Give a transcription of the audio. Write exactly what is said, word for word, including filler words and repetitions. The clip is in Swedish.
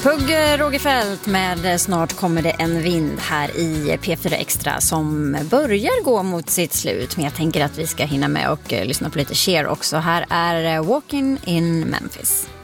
Pugg Rogefeldt med Snart kommer det en vind här i P fyra Extra som börjar gå mot sitt slut. Men jag tänker att vi ska hinna med och lyssna på lite Cher också. Här är Walking in Memphis.